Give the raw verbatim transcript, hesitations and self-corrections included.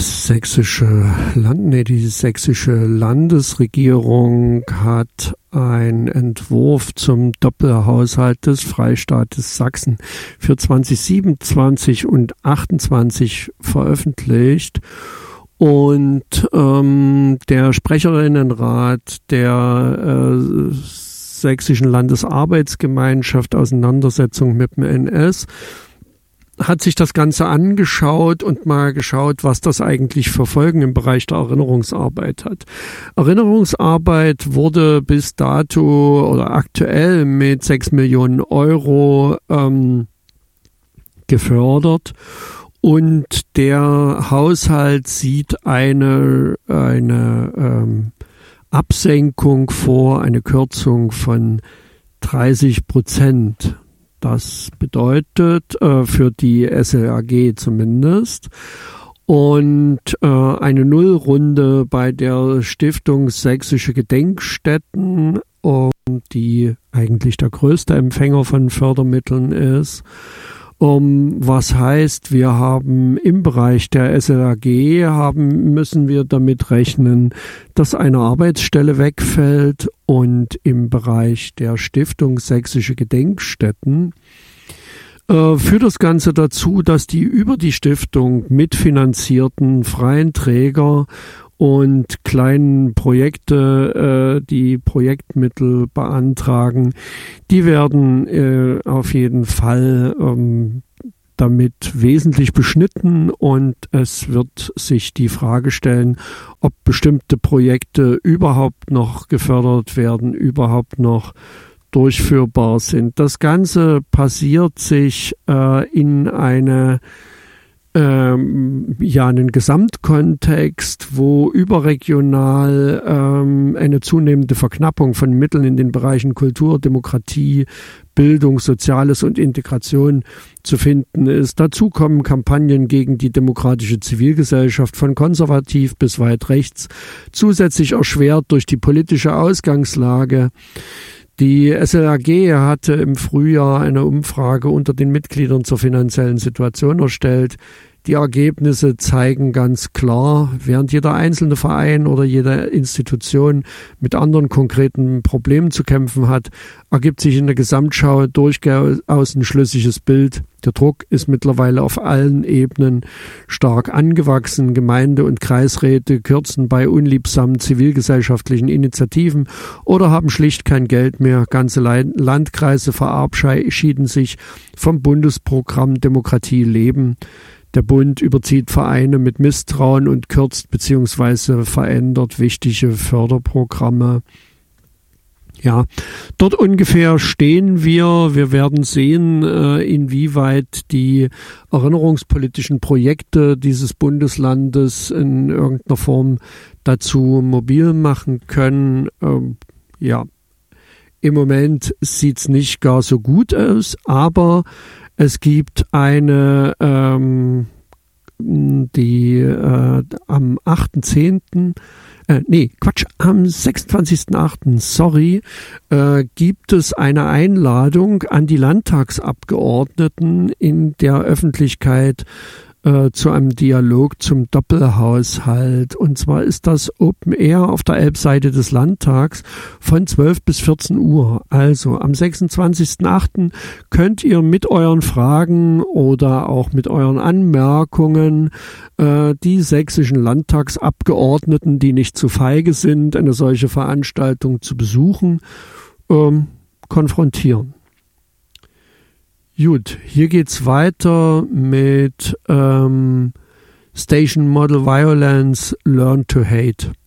Das sächsische Land, nee, die sächsische Landesregierung hat einen Entwurf zum Doppelhaushalt des Freistaates Sachsen für zwanzig siebenundzwanzig und achtundzwanzig veröffentlicht. Und ähm, der Sprecherinnenrat der äh, sächsischen Landesarbeitsgemeinschaft Auseinandersetzung mit dem N S hat sich das Ganze angeschaut und mal geschaut, was das eigentlich für Folgen im Bereich der Erinnerungsarbeit hat. Erinnerungsarbeit wurde bis dato oder aktuell mit sechs Millionen Euro ähm, gefördert. Und der Haushalt sieht eine, eine ähm, Absenkung vor, eine Kürzung von dreißig Prozent. Das bedeutet äh, für die S L A G zumindest. Und äh, eine Nullrunde bei der Stiftung Sächsische Gedenkstätten, um, die eigentlich der größte Empfänger von Fördermitteln ist. Um, was heißt, wir haben im Bereich der S L A G haben, müssen wir damit rechnen, dass eine Arbeitsstelle wegfällt, und im Bereich der Stiftung Sächsische Gedenkstätten äh, führt das Ganze dazu, dass die über die Stiftung mitfinanzierten freien Träger und kleinen Projekte, äh, die Projektmittel beantragen, die werden äh, auf jeden Fall ähm, damit wesentlich beschnitten, und es wird sich die Frage stellen, ob bestimmte Projekte überhaupt noch gefördert werden, überhaupt noch durchführbar sind. Das Ganze passiert sich äh, in eine Ähm, ja, einen Gesamtkontext, wo überregional ähm, eine zunehmende Verknappung von Mitteln in den Bereichen Kultur, Demokratie, Bildung, Soziales und Integration zu finden ist. Dazu kommen Kampagnen gegen die demokratische Zivilgesellschaft von konservativ bis weit rechts, zusätzlich erschwert durch die politische Ausgangslage. Die S L A G hatte im Frühjahr eine Umfrage unter den Mitgliedern zur finanziellen Situation erstellt. Die Ergebnisse zeigen ganz klar, während jeder einzelne Verein oder jede Institution mit anderen konkreten Problemen zu kämpfen hat, ergibt sich in der Gesamtschau durchaus ein schlüssiges Bild. Der Druck ist mittlerweile auf allen Ebenen stark angewachsen. Gemeinde- und Kreisräte kürzen bei unliebsamen zivilgesellschaftlichen Initiativen oder haben schlicht kein Geld mehr. Ganze Landkreise verabschieden sich vom Bundesprogramm Demokratie leben. Der Bund überzieht Vereine mit Misstrauen und kürzt bzw. verändert wichtige Förderprogramme. Ja, dort ungefähr stehen wir. Wir werden sehen, inwieweit die erinnerungspolitischen Projekte dieses Bundeslandes in irgendeiner Form dazu mobil machen können. Ja, im Moment sieht's nicht gar so gut aus, aber es gibt eine, ähm, die äh, am achten zehnten Äh, nee, Quatsch, am sechsundzwanzigsten achten sorry, äh, gibt es eine Einladung an die Landtagsabgeordneten in der Öffentlichkeit äh, zu einem Dialog zum Doppelhaushalt. Und zwar ist das Open Air auf der Elbseite des Landtags von zwölf bis vierzehn Uhr. Also am sechsundzwanzigsten achten könnt ihr mit euren Fragen oder auch mit euren Anmerkungen äh, die sächsischen Landtagsabgeordneten, die nicht zu feige sind, eine solche Veranstaltung zu besuchen, ähm, konfrontieren. Gut, hier geht's weiter mit ähm, Station Model Violence, Learn to Hate.